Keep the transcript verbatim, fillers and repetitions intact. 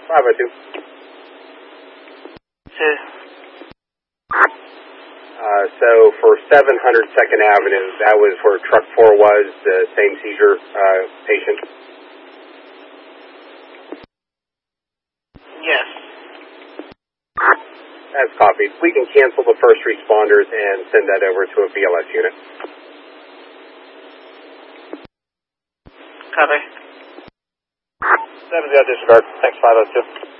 five oh two. Two. Uh, so for seven hundred second Avenue, that was where truck four was, the same seizure uh, patient? Yes. That's copied. We can cancel the first responders and send that over to a B L S unit. Copy. seven zero disregard. Thanks, five oh two.